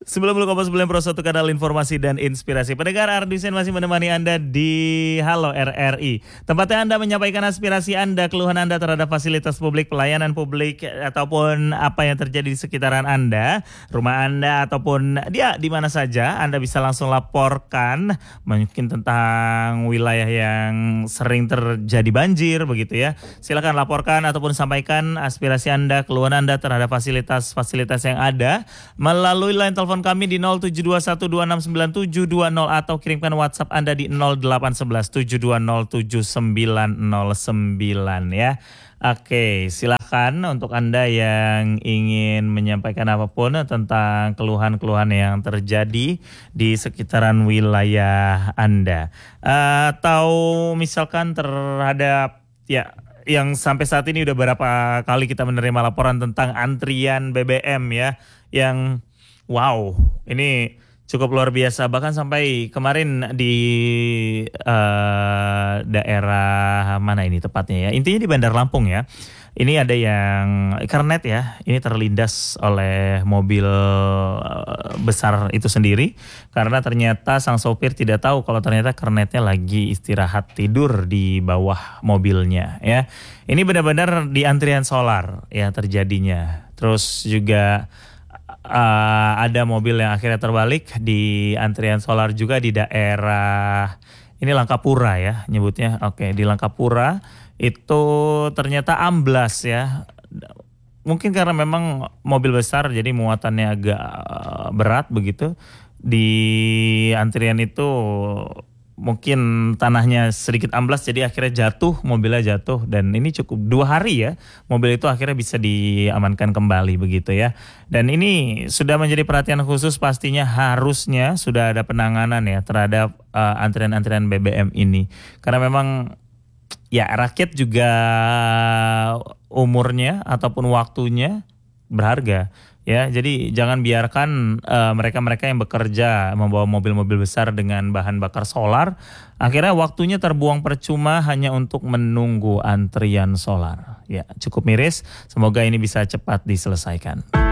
90,9 Pro 1 kanal informasi dan inspirasi. Pendengar, Ardusen masih menemani Anda di Halo RRI. Tempatnya Anda menyampaikan aspirasi Anda, keluhan Anda terhadap fasilitas publik, pelayanan publik, ataupun apa yang terjadi di sekitaran Anda, rumah Anda, ataupun dia di mana saja. Anda bisa langsung laporkan mungkin tentang wilayah yang sering terjadi banjir begitu ya. Silakan laporkan ataupun sampaikan aspirasi Anda, keluhan Anda terhadap fasilitas-fasilitas yang ada melalui line telepon kami di 0721269720 atau kirimkan WhatsApp Anda di 0811720799 ya. Oke, silakan untuk Anda yang ingin menyampaikan apapun tentang keluhan-keluhan yang terjadi di sekitaran wilayah Anda. Atau misalkan terhadap ya yang sampai saat ini udah berapa kali kita menerima laporan tentang antrian BBM ya, yang wow, ini cukup luar biasa. Bahkan sampai kemarin di daerah mana ini tepatnya ya. Intinya di Bandar Lampung ya. Ini ada yang kernet ya. Ini terlindas oleh mobil besar itu sendiri. Karena ternyata sang sopir tidak tahu kalau ternyata kernetnya lagi istirahat tidur di bawah mobilnya ya. Ini benar-benar di antrian solar ya terjadinya. Terus juga ada mobil yang akhirnya terbalik di antrian solar juga di daerah ini Langkapura ya nyebutnya. Oke, di Langkapura itu ternyata amblas ya. Mungkin karena memang mobil besar jadi muatannya agak berat begitu. Di antrian itu mungkin tanahnya sedikit amblas jadi akhirnya mobilnya jatuh, dan ini cukup 2 hari ya mobil itu akhirnya bisa diamankan kembali begitu ya. Dan ini sudah menjadi perhatian khusus, pastinya harusnya sudah ada penanganan ya terhadap antrian-antrian BBM ini, karena memang ya rakyat juga umurnya ataupun waktunya berharga. Ya, jadi jangan biarkan mereka-mereka yang bekerja membawa mobil-mobil besar dengan bahan bakar solar, akhirnya waktunya terbuang percuma hanya untuk menunggu antrian solar. Ya, cukup miris. Semoga ini bisa cepat diselesaikan.